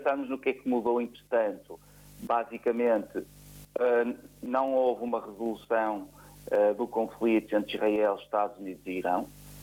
pensarmos no que é que mudou entretanto, basicamente não houve uma resolução do conflito entre Israel, Estados Unidos e Irão.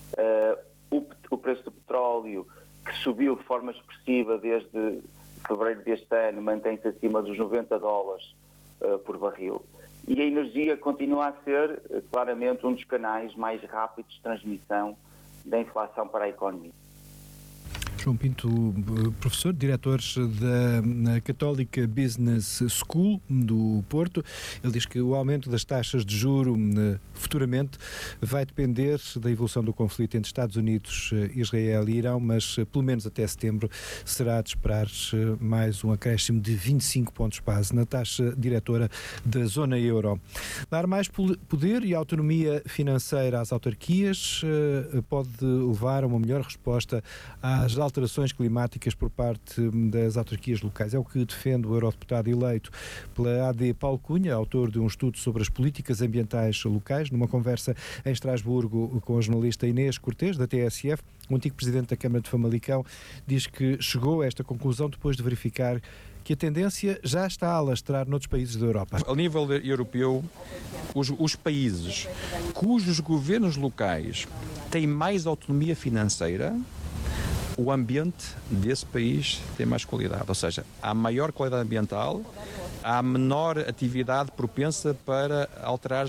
O preço do petróleo, que subiu de forma expressiva desde fevereiro deste ano, mantém-se acima dos $90 por barril. E a energia continua a ser claramente um dos canais mais rápidos de transmissão da inflação para a economia. João Pinto, professor, diretor da Católica Business School do Porto, ele diz que o aumento das taxas de juro futuramente vai depender da evolução do conflito entre Estados Unidos, Israel e Irão, mas pelo menos até setembro será de esperar mais um acréscimo de 25 pontos base na taxa diretora da zona euro. Dar mais poder e autonomia financeira às autarquias pode levar a uma melhor resposta às alterações climáticas por parte das autarquias locais. É o que defende o eurodeputado eleito pela AD Paulo Cunha, autor de um estudo sobre as políticas ambientais locais, numa conversa em Estrasburgo com a jornalista Inês Cortês, da TSF. O antigo presidente da Câmara de Famalicão diz que chegou a esta conclusão depois de verificar que a tendência já está a alastrar noutros países da Europa. A nível europeu, os países cujos governos locais têm mais autonomia financeira, o ambiente desse país tem mais qualidade, ou seja, há maior qualidade ambiental, há menor atividade propensa para alterar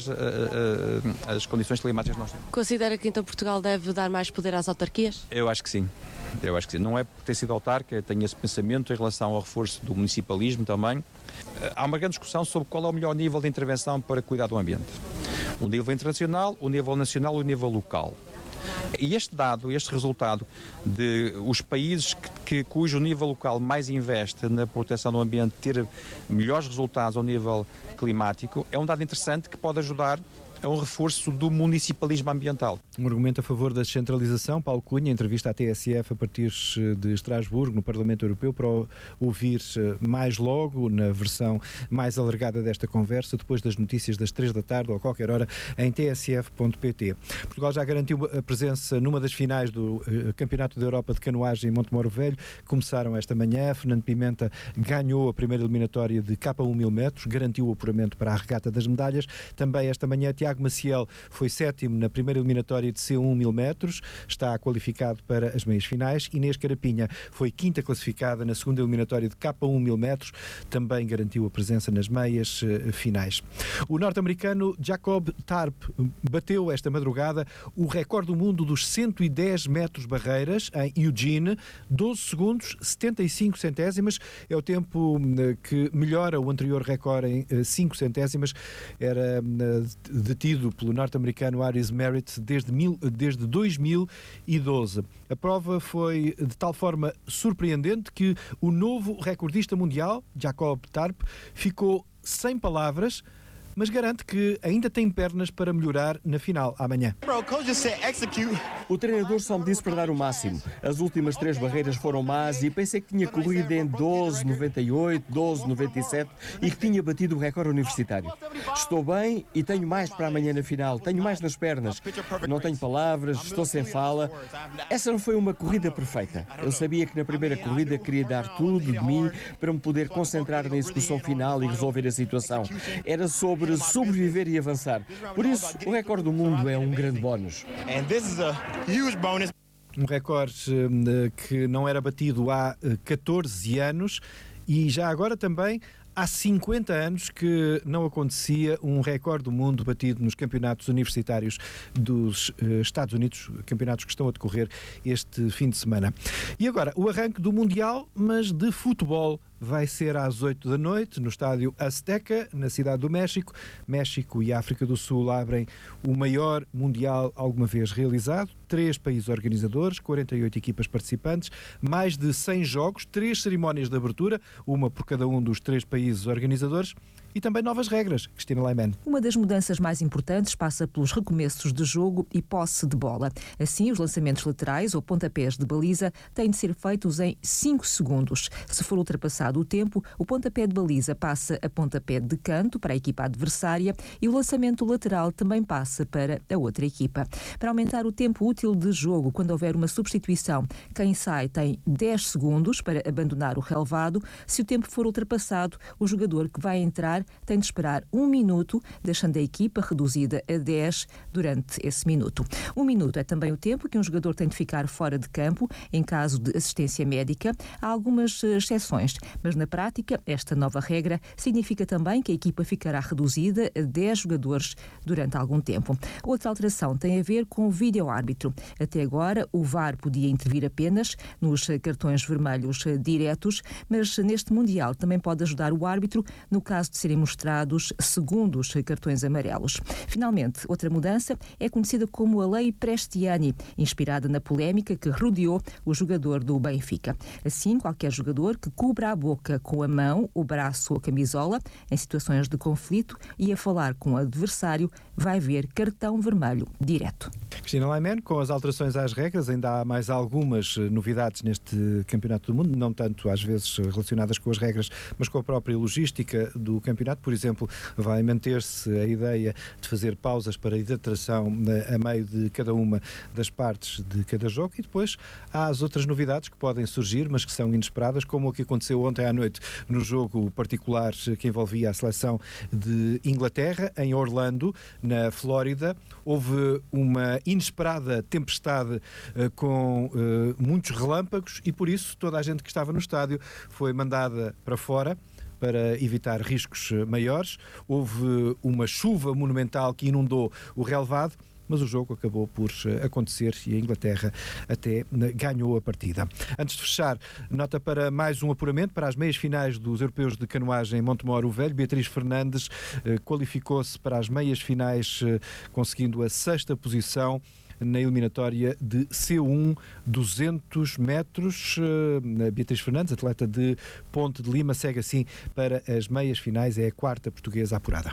as condições climáticas que nós temos. Considera que então Portugal deve dar mais poder às autarquias? Eu acho que sim. Não é por ter sido autarca, tenho esse pensamento em relação ao reforço do municipalismo também. Há uma grande discussão sobre qual é o melhor nível de intervenção para cuidar do ambiente. O nível internacional, o nível nacional e o nível local. E este resultado de os países cujo nível local mais investe na proteção do ambiente ter melhores resultados ao nível climático, é um dado interessante que pode ajudar a um reforço do municipalismo ambiental. Um argumento a favor da descentralização. Paulo Cunha, entrevista à TSF a partir de Estrasburgo, no Parlamento Europeu, para ouvir mais logo, na versão mais alargada desta conversa, depois das notícias das 3 da tarde ou a qualquer hora, em tsf.pt. Portugal já garantiu a presença numa das finais do Campeonato da Europa de Canoagem em Montemoro Velho. Começaram esta manhã. Fernando Pimenta ganhou a primeira eliminatória de K1 1000 metros, garantiu o apuramento para a regata das medalhas. Também esta manhã, Tiago Maciel foi sétimo na primeira eliminatória de C1 1000 metros, está qualificado para as meias finais. Inês Carapinha foi quinta classificada na segunda eliminatória de K1 1000 metros, também garantiu a presença nas meias finais. O norte-americano Jacob Tarp bateu esta madrugada o recorde do mundo dos 110 metros barreiras em Eugene, 12 segundos, 75 centésimas, é o tempo que melhora o anterior recorde em 5 centésimas, era detido pelo norte-americano Aris Merritt desde 2012. A prova foi de tal forma surpreendente que o novo recordista mundial, Jacob Tarp, ficou sem palavras, mas garante que ainda tem pernas para melhorar na final amanhã. O treinador só me disse para dar o máximo. As últimas 3 barreiras foram más e pensei que tinha corrido em 12,98, 12,97 e que tinha batido o recorde universitário. Estou bem e tenho mais para amanhã na final. Tenho mais nas pernas. Não tenho palavras, estou sem fala. Essa não foi uma corrida perfeita. Eu sabia que na primeira corrida queria dar tudo de mim para me poder concentrar na execução final e resolver a situação. Era sobre sobreviver e avançar. Por isso, o recorde do mundo é um grande bónus. Um recorde que não era batido há 14 anos e já agora também há 50 anos que não acontecia um recorde do mundo batido nos campeonatos universitários dos Estados Unidos, campeonatos que estão a decorrer este fim de semana. E agora, o arranque do Mundial, mas de futebol, vai ser às 8 da noite, no estádio Azteca, na cidade do México. México e África do Sul abrem o maior Mundial alguma vez realizado. 3 países organizadores, 48 equipas participantes, mais de 100 jogos, 3 cerimónias de abertura, uma por cada um dos 3 países organizadores. e também novas regras. Cristina Laiman. Uma das mudanças mais importantes passa pelos recomeços de jogo e posse de bola. Assim, os lançamentos laterais ou pontapés de baliza têm de ser feitos em 5 segundos. Se for ultrapassado o tempo, o pontapé de baliza passa a pontapé de canto para a equipa adversária e o lançamento lateral também passa para a outra equipa. Para aumentar o tempo útil de jogo, quando houver uma substituição, quem sai tem 10 segundos para abandonar o relvado. Se o tempo for ultrapassado, o jogador que vai entrar tem de esperar 1 minuto, deixando a equipa reduzida a 10 durante esse minuto. 1 minuto é também o tempo que um jogador tem de ficar fora de campo em caso de assistência médica. Há algumas exceções, mas na prática esta nova regra significa também que a equipa ficará reduzida a 10 jogadores durante algum tempo. Outra alteração tem a ver com o vídeo-árbitro. Até agora o VAR podia intervir apenas nos cartões vermelhos diretos, mas neste Mundial também pode ajudar o árbitro no caso de serem mostrados segundos cartões amarelos. Finalmente, outra mudança é conhecida como a Lei Prestiani, inspirada na polémica que rodeou o jogador do Benfica. Assim, qualquer jogador que cubra a boca com a mão, o braço ou a camisola, em situações de conflito e a falar com o adversário, vai ver cartão vermelho direto. Cristina Laiman, com as alterações às regras, ainda há mais algumas novidades neste Campeonato do Mundo, não tanto às vezes relacionadas com as regras, mas com a própria logística do campeonato. Por exemplo, vai manter-se a ideia de fazer pausas para hidratação a meio de cada uma das partes de cada jogo, e depois há as outras novidades que podem surgir, mas que são inesperadas, como o que aconteceu ontem à noite no jogo particular que envolvia a seleção de Inglaterra, em Orlando, na Flórida. Houve uma inesperada tempestade com muitos relâmpagos e por isso toda a gente que estava no estádio foi mandada para fora para evitar riscos maiores. Houve uma chuva monumental que inundou o relvado, mas o jogo acabou por acontecer e a Inglaterra até ganhou a partida. Antes de fechar, nota para mais um apuramento para as meias finais dos Europeus de Canoagem em Montemor o Velho. Beatriz Fernandes qualificou-se para as meias finais conseguindo a 6ª posição na eliminatória de C1 200 metros. Beatriz Fernandes, atleta de Ponte de Lima, segue assim para as meias finais, é a 4ª portuguesa apurada.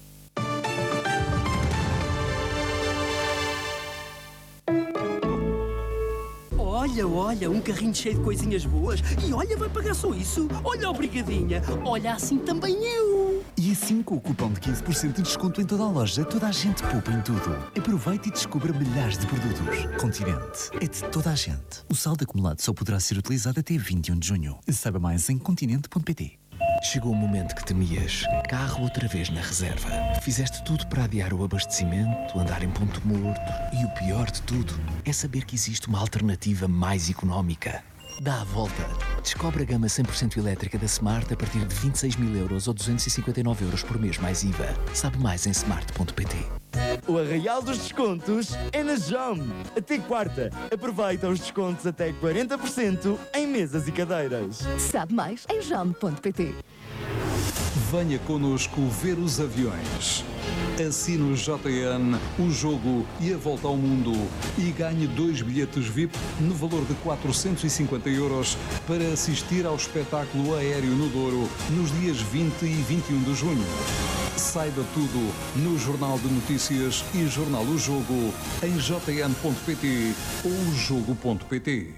Olha, um carrinho cheio de coisinhas boas. E olha, vai pagar só isso. Olha, obrigadinha. Olha, assim também eu. E assim, com o cupom de 15% de desconto em toda a loja, toda a gente poupa em tudo. Aproveite e descubra milhares de produtos. Continente é de toda a gente. O saldo acumulado só poderá ser utilizado até 21 de junho. Saiba mais em continente.pt. Chegou o momento que temias. Carro outra vez na reserva. Fizeste tudo para adiar o abastecimento, andar em ponto morto. E o pior de tudo é saber que existe uma alternativa mais económica. Dá a volta. Descobre a gama 100% elétrica da Smart a partir de 26.000 euros ou 259 euros por mês mais IVA. Sabe mais em smart.pt. O arraial dos descontos é na JOM. Até quarta. Aproveita os descontos até 40% em mesas e cadeiras. Sabe mais em JOM.pt. Venha connosco ver os aviões. Assine o JN, o jogo e a volta ao mundo e ganhe 2 bilhetes VIP no valor de 450 euros para assistir ao espetáculo aéreo no Douro nos dias 20 e 21 de junho. Saiba tudo no Jornal de Notícias e Jornal O Jogo em jn.pt ou jogo.pt.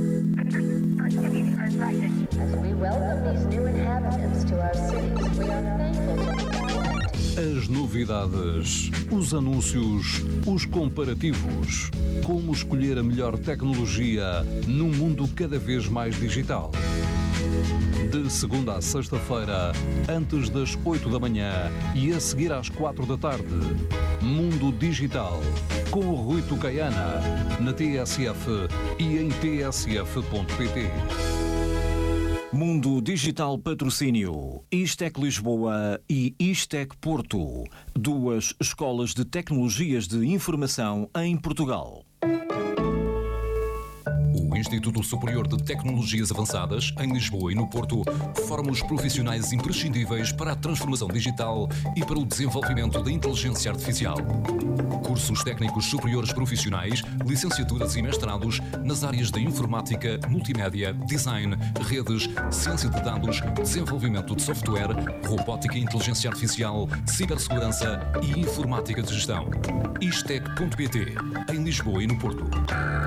As novidades, os anúncios, os comparativos. Como escolher a melhor tecnologia num mundo cada vez mais digital. De segunda a sexta-feira, antes das 8 da manhã e a seguir às 4 da tarde. Mundo Digital, com o Rui Tucaiana, na TSF e em tsf.pt. Mundo Digital Patrocínio, Istec Lisboa e Istec Porto, 2 escolas de tecnologias de informação em Portugal. O o Instituto Superior de Tecnologias Avançadas, em Lisboa e no Porto, forma os profissionais imprescindíveis para a transformação digital e para o desenvolvimento da inteligência artificial. Cursos técnicos superiores profissionais, licenciaturas e mestrados nas áreas de informática, multimédia, design, redes, ciência de dados, desenvolvimento de software, robótica e inteligência artificial, cibersegurança e informática de gestão. Istec.pt, em Lisboa e no Porto.